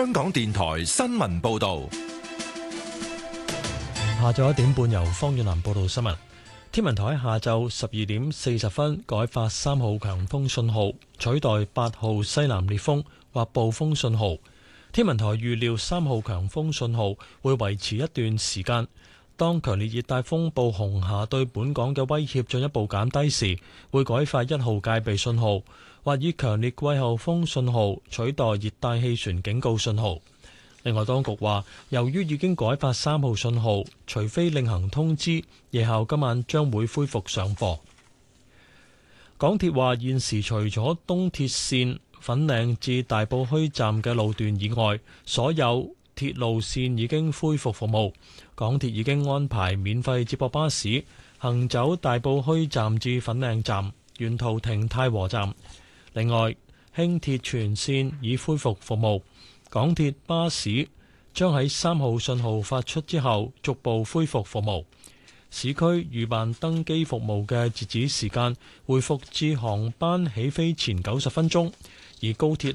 香港電台新聞報道。 下晝1點半由方遠南報道新聞。天文台喺下晝12點40分改發3號強風信號，取代8號西南烈風或暴風信號。天文台預料3號強風信號會維持一段時間。當強烈熱帶風暴紅霞對本港嘅威脅進一步減低時，會改發1號戒備信號，或以強烈季候風信號取代熱帶氣旋警告信號。另外，當局話，由於已經改發3號信號，除非另行通知，夜校今晚將會恢復上課。港鐵話，現時除咗東鐵線粉嶺至大埔墟站嘅路段以外，所有鐵路線已經恢復服務。港鐵已經安排免費接駁巴士行走大埔墟站至粉嶺站，沿途停太和站。另外，輕鐵全線已恢復服務。港鐵巴士將喺3號信號發出之後逐步恢復服務。市區預辦登機服務嘅截止時間回復至航班起飛前90分鐘，而高鐵